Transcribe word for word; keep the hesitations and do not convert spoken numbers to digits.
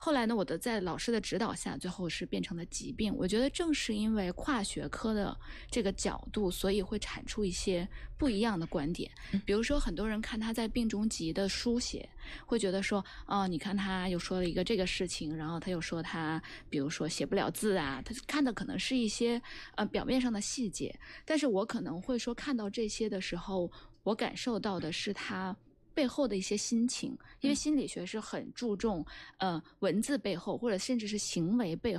后来呢，我的在老师的指导下，最后是变成了疾病。我觉得正是因为跨学科的这个角度，所以会产出一些不一样的观点。比如说，很多人看他在病中集的书写，会觉得说，哦，你看他又说了一个这个事情，然后他又说他，比如说写不了字啊，他看的可能是一些呃表面上的细节，但是我可能会说，看到这些的时候，我感受到的是他背后的一些心情，因为心理学是很注重呃文字背后或者甚至是行为背后